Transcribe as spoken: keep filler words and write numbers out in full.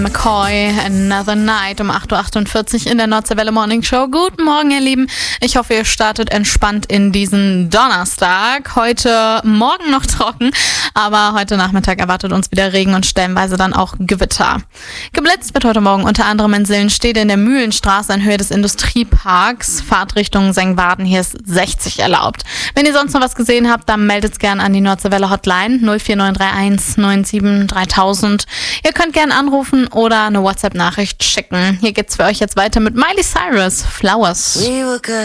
McCoy, Another Night um acht Uhr achtundvierzig in der Nordseewelle Morning Show. Guten Morgen, ihr Lieben. Ich hoffe, ihr startet entspannt in diesen Donnerstag. Heute Morgen noch trocken, aber heute Nachmittag erwartet uns wieder Regen und stellenweise dann auch Gewitter. Geblitzt wird heute Morgen unter anderem in Sillenstede in der Mühlenstraße in Höhe des Industrieparks. Fahrtrichtung Sengwarden, hier ist sechzig erlaubt. Wenn ihr sonst noch was gesehen habt, dann meldet es gerne an die Nordseewelle Hotline null vier neun drei eins neun sieben dreitausend. Ihr könnt gerne anrufen oder eine WhatsApp-Nachricht schicken. Hier geht's für euch jetzt weiter mit Miley Cyrus, Flowers.